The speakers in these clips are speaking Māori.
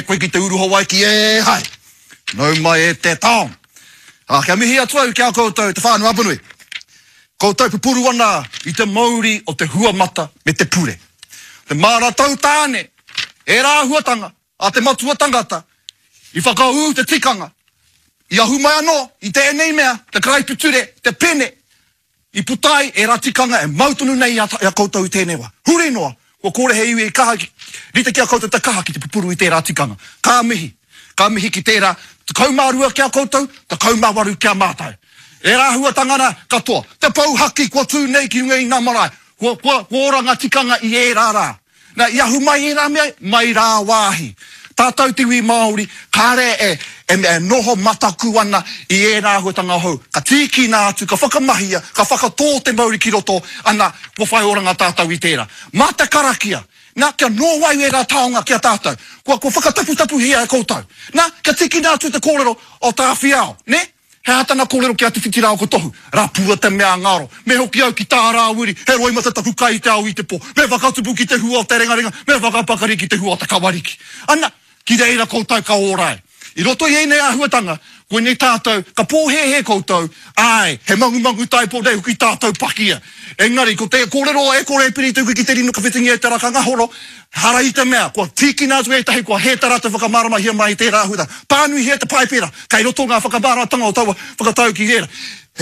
koe ki te uruho wai ki e hai. Nau mai e te taong. Kia mihi atu kia koutou te whānau apanui. Koutou pupuru ana i te mauri o te huamata me te pure. Te māratau tāne, e rā huatanga, a te matua tangata, i whakau te tikanga, i ahu mai anō, i te enei mea, te karaiputure, te pene, i putai e rā tikanga e mautunu nei a koutou i tēnei wā. Huri noa, ko kore he iwi e kaha ki, rita kia koutou te kaha ki te pupuru i te rā tikanga. Ka mihi ki tērā, te kaumārua kia koutou, te kaumāwaru kia mātai. E rā huatangana katoa, te pauhaki kua tū nei ki unga i ngā marae, kua oranga tikanga i e rā rā. Nā i ahu mai e rā mea, mai rā wāhi. Tātou te iwi Māori, kāre e noho mataku ana i e rā huatanga hou. Ka tiki nā atu, ka whakamahia, ka whakatō te mauri ki roto, ana kua whai oranga tātou i tērā. Mā te karakia, nā kia nōwai e rā taonga kia tātou, kua whakatapu hia e koutou. Nā, kia tiki nā atu te kōrero o tā whiao, ne? He hatana kōrero ki atu whitirao ko tohu. Rā pua te mea ngaro. Me hoki au ki tā rā uri. He roi matataku kai te au i te pō. Me whakatupu ki te hua o te rengarenga. Me whakapakari ki te hua o te kawariki. Ana, ki reira koutou ka ōrai. I roto i nei ahuatanga, koe nei tātou, ka pōhehe koutou, ai, he mangu taipo reu ki tātou pakia. Engari, ko te kōrero e kore piri tuku ki te rinu ka whitingi e te raka ngahoro, hara i te mea, kua tiki nā tu e tahi, kua he tarata whakamārama hia mai te rāhuta. Pānui hea te paipera, kai roto ngā whakamāratanga o taua whakatau ki reira.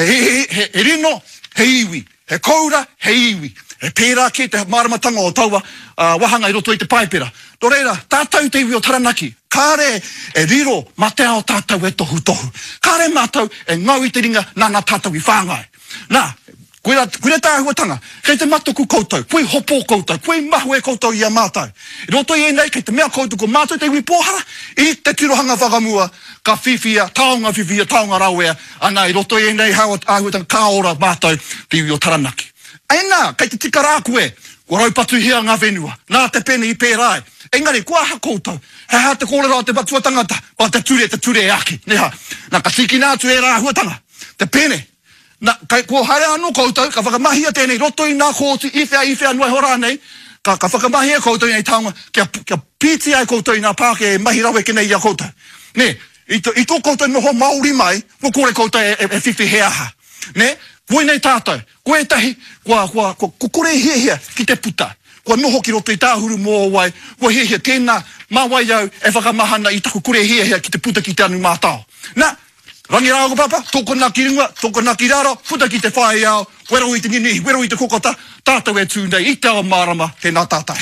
He rino, he iwi. He koura, he iwi. He pērā ke te māramatanga o taua wahanga i roto i te paipera. Tō reira, tātou te iwi o Taranaki. Kāre e riro ma te ao tātou e tohu. Kāre mātou e ngau i te ringa nana tātou i whāngai. Nā, koe tā huatanga, kei te matuku koutou, koe hopo koutou, koe mahu e koutou i a mātou. I roto i nei, kei te mea koutou ko mātou te iwi pōhara, i te tirohanga whakamua, ka whiwhia, taonga rauea, ana i roto i nei huatanga ka ora mātou te iwi o Taranaki. Aina, kei te tika rā koe, kua raupatu hia ngā whenua, nā te pene i pērai. Engari, kua ha koutou, he ha te kōrero o te matua tangata, pa te ture e aki, neha. Nā ka tiki nā tu e rā huatanga, te pene. Nā, kua haere anu koutou, ka whakamahia tēnei, roto i nā kōti, iwhea nuai hora nei, ka whakamahia koutou i nei taonga, kia piti ai koutou i nā pāke e mahi rawe ke nei ia koutou. Ne, i tō koutou noho Māori mai, kua kore koutou e whiwhi he aha. Ne, koe nei tātou, koe tahi, kua kore hia ki te puta. Kua noho ki roto i tāhuru mō wai, kua hia tēnā mawai au e whakamahana i taku kore hia ki te puta ki te anu mātao. Nā, rangi rāgo papa, tōko nā ki ringa, tōko nā ki raro, puta ki te whae au, wero i te nini, wero i te kokota, tātou e tūnei, i te ao mārama, tēnā tātai.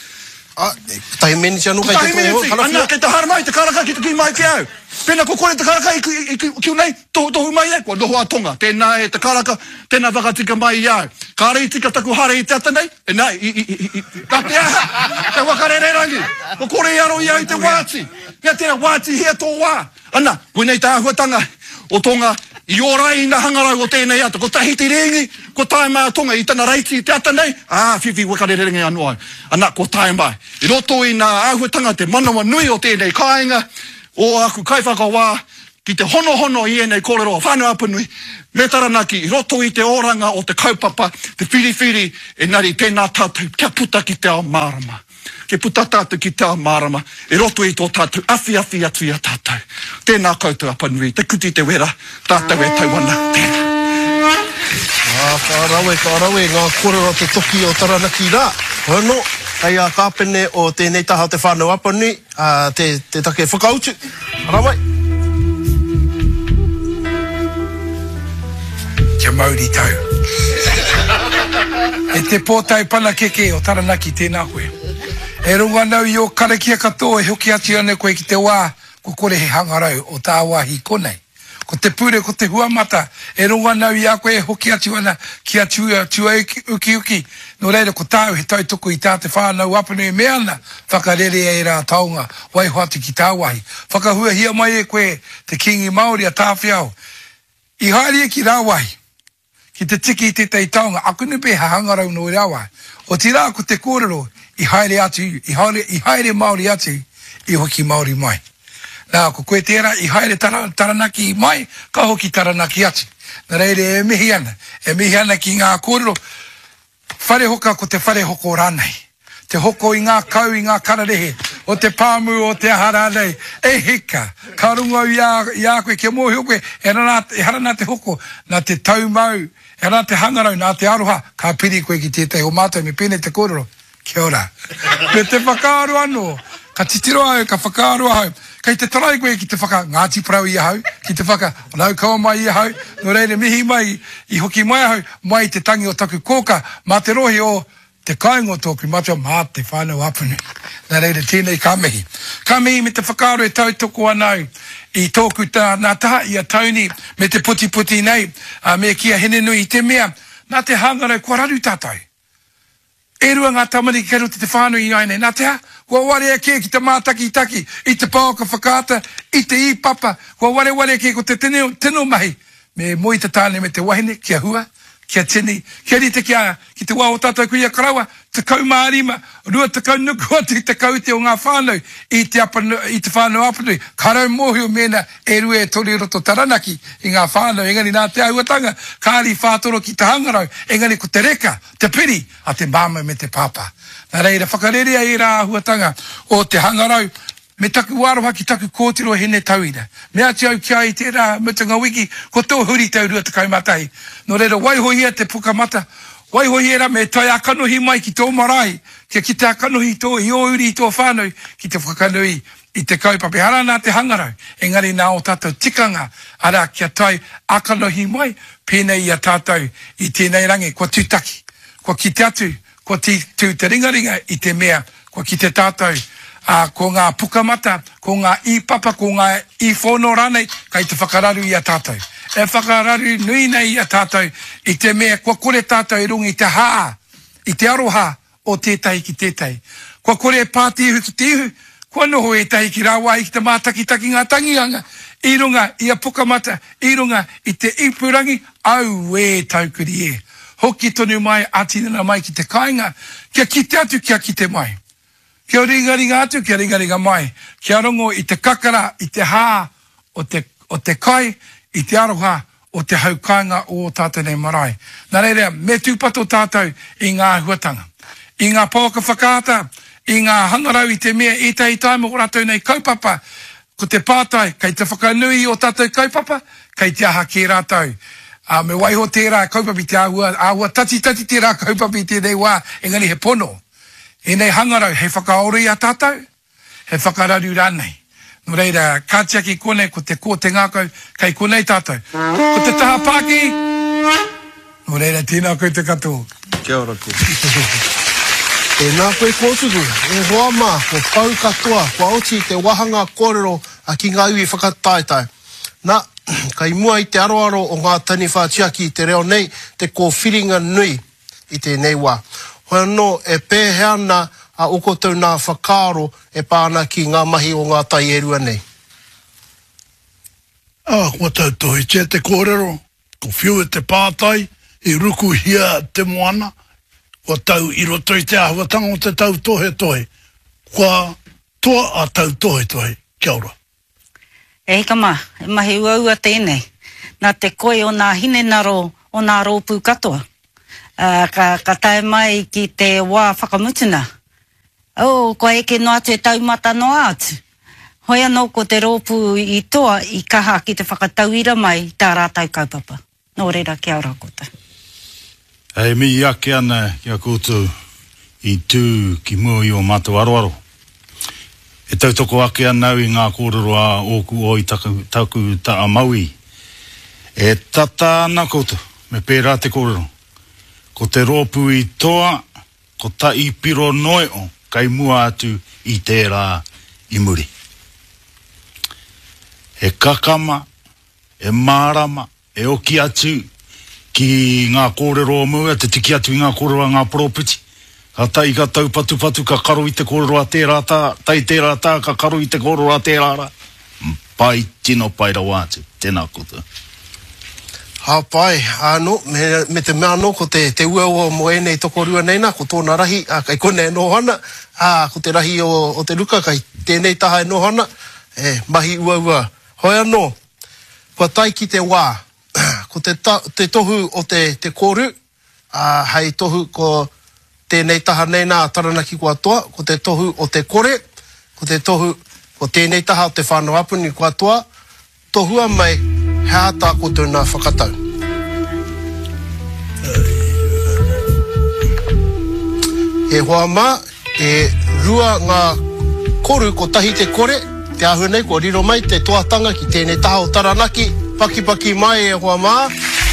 Tahi meni tia nukai te tō halawhia. Ana, kei te haramai, te karaka ki te ki mai ki au. Pena ko kore te karaka i kiu nei, tohu mai e, kua noho a tonga. Tēnā e te karaka, tēnā whakatika mai i au. Kāre i tika taku hare i te atanei, e nai, tate aha, te wakarere rangi. Ko kore i aro i au i te wāti. Ia tēnā wāti hea tō wā. Ana, koe nei tā huatanga o tonga, i orai na hangarau o tēnei ata. Ko tahi te rengi, ko tae mai a tonga i tana reiti i te atanei, whiwhi wakarere rengi anu ai. Ana, ko tae mai. I roto i nā āhuatanga te manawa nui o tēnei kāinga, o aku kaiwhaka wā, ki te hono i enei kōrero a whānau apanui, me Taranaki, i roto i te oranga o te kaupapa, te whiriwhiri, e nari tēnā tātou, kia puta ki te ao mārama. Ke puta tātou ki te ao mārama, i roto i tō tātou, awhi atu i a tātou. Tēnā koutou apanui, te kuti te wera, tātou e tauana, tēnā. Kārawe, ngā kōrero te toki o Taranaki rā. Hono, hei a kāpene o tēnei taha te whānau apanui, te take whakautu. Rawai. Kia mauri tau. E te pōtai pana keke o Taranaki tēnā koe. E runga nau i o karakia katoa e hoki ati ane koe ki te wā, ko kore he hangarau o tā wāhi konei. Ko te pure, ko te huamata, e runga nau i a koe e hoki ati wana ki a tua uki. No reira ko tāu he tautoko i tā te whānau apanui e meana, whakarere e rā taonga, wai hoati ki tā wahi. Whakahua hia mai e koe te kingi Māori a tā whiau. I haere ki rā wahi, ki te tiki i te tei taonga, akunu pe ha hangarau no rā wahi. O ti rā ko te kōrero, i haere atu, i haere Māori atu, i hoki Māori mai. Nā, ko koe tērā, i haere Taranaki mai, ka hoki Taranaki atu. Nā reire e mihi ana ki ngā kōrero, whare hoka ko te whare hoko rānei. Te hoko i ngā kau, i ngā kararehe, o te pāmu o te ahara nei. E hika, ka runga ia koe, kia mōhio koe, e harana te hoko, nā te taumau, e harana te hangarau, nā te aroha, ka piri koe ki tētai o mātou, me pēnei te kōrero. Kia ora. Me te whakaaro anō, ka titiro au, ka whakaaro au, kei te tarai koe ki te whaka ngāti parau i hau, ki te whaka nau kaua mai i hau, no reire mihi mai, i hoki mai hau, mai te tangi o taku kōka, mā te rohi o te kāingo tōku, matua mā te whānau apunu. Nā reire tēnei ka mihi. Ka mihi me te whakaaro e tau toko anau, i tōku nā taha i a tauni, me te puti puti nei, me kia hene nui i te mea, nā te hangarau kua raru tātou. E rua ngā tamari ki kero te whānau i aine. Nā te ha, kua ware ake ki te mātaki i te pāoka whakaata, i te i papa, kua ware ake ko te tino mahi. Me moi te tāne me te wahine, kia hua, kia tini, kia rite ki te wā o tātou kuia karawa, te kau mārima, rua te kau nukua te kau te o ngā whānau, i te whānau apanui, karau mōhio mena e rua e tori roto taranaki i ngā whānau, engari nā te auatanga, kāri whātoro ki te hangarau, engari ko te reka, te piri, a te māma me te pāpā. Nā reira, whakarerea i rā ahuatanga o te hangarau, me taku waroha ki taku kōtiro hene tauira. Me ati au kia i tērā mutunga wiki, ko tō huri tau rua te kaumatahi. No reira, waihohia te pukamata, waihohia me tai akanohi mai ki tō marae, kia ki te akanohi tō i o uri i tō whānau, ki te whakanui i te kaupape. Hara nā te hangarau, engari nā o tātou tikanga, ara kia tai akanohi mai, pēnei i a tātou i tēnei rangi, kua tūtaki, kua ki te atu, kua tū te ringaringa i te mea, kua ki te tātou, ko ngā pukamata, ko ngā i papa, ko ngā i whono ranei, kai te whakararu i a tātou. E whakararu nui nei i a tātou, i te mea, kua kore tātou i rungi i te haa, i te aroha o tētai ki tētai. Kua kore pātihu ki te ihu, kua noho e tahi ki rāwā i ki te mātakitaki ngā tangianga, i runga i a pukamata, i runga i te ipurangi, au e taukuri e. Hoki tonu mai, atinana mai ki te kāinga, kia ki te atu, kia ki te mai. Kia ringaringa atu, kia ringaringa mai. Kia rongo i te kakara, i te hā, o te kai, i te aroha, o te haukanga o tātou nei marae. Nā reira, me tūpato tātou i ngā huatanga. I ngā pōka whakaata, i ngā hangarau i te mea, i tai taimo o rātou nei kaupapa, ko te pātai, kei te whakanui o tātou kaupapa, kei te aha ki rātou. Me waiho tērā kaupapi te āhua tati tērā kaupapi tēnei wā, engari he pono. E nei hangarau, he whakaori a tātou, he whakararu rānei. No reira, kātiaki kone, ko te ngākau, kei konei tātou. Ko te taha pāki, no reira, tēnā koe te katoa. Kia ora koe. E nā koe kōtuku, e hoa mā, ko pau katoa, ko oti te wahanga kōrero a ki ngā iwi whakataetai. Nā, kai mua i te aroaro o ngā tani whātiaki te reo nei, te kōwhiringa nui i te nei wā. Hoi anō e pēheana a okotou nā whakaaro e pāna ki ngā mahi o ngā tai e rua nei. Kua tautohi, te kōrero, ko whiu e te pātai, i ruku hia te moana, kua tau i roto i te ahuatanga o te tau tohe tohe. Kua toa a tau tohe tohe, kia ora. Ei kama, e mahi uaua tēnei. Nā te koe o nā hine naro o nā rōpū katoa. Ka tae mai ki te wā whakamutuna. Koe eke noa te taumata noa atu. Hoi anō ko te rōpū i toa i kaha ki te whakatauira mai tā rātau kaupapa. Nō reira, kia ora koutou. Hei mi ake ana kia koutou i tū ki mua i o mātou aroaro. E tautoko ake anau i ngā kōrero a oku o i taku ta a maui. E tata ana koutou, me pērā te kōrero. Ko te rōpū i toa, ko ta i piro noe o, kai mua atu i tērā i muri. E kakama, e mārama, e oki atu ki ngā kōrero o mua, te tiki atu i ngā kōrero a ngā poroputi. Ka tai ka tau patu, ka karo i te kōrero a tērā tā, tai tērā tā, ka karo i te kōrero a tērā rā. Pai tino pai rau atu, tēnā koutou. Hapai, anō, me te mea anō, ko te ua o moenei toko rua neina, ko tōna rahi, kai kone no hana, ko te rahi o te luka, kai tēnei taha no hana, mahi ua. Hoi anō, kua tai ki te wā, ko te tohu o te kōru, hei tohu ko tēnei taha neina taranaki kua toa, ko te tohu o te kore, ko ko te tohu, ko tēnei taha o te whanau apuni kua toa, tohua mai, he ata koutou nā whakatau. E hoa mā, e rua ngā koru ko tahi te kore, te ahu nei, ko riro mai te toatanga ki tēnei taha o Taranaki, paki mai e hoa mā.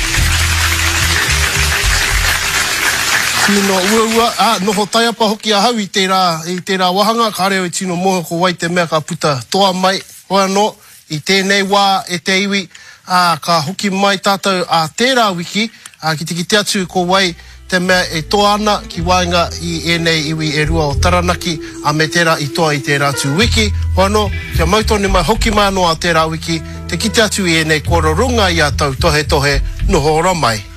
Tino ua, noho taiapa hoki a hau i tērā wahanga, ka reo i tino moho ko wai te mea ka puta toa mai, hoa no, i tēnei wā e te iwi, ka hoki mai tātou a tērā wiki, ki te atu ko wai te mea e toa ana ki wainga i enei iwi e rua o Taranaki, a me tērā i toa i tērā atu wiki, hoa no, kia mautoni mai hoki mai anō a tērā wiki, te kite atu i enei kororunga i a tau tohe noho ora mai.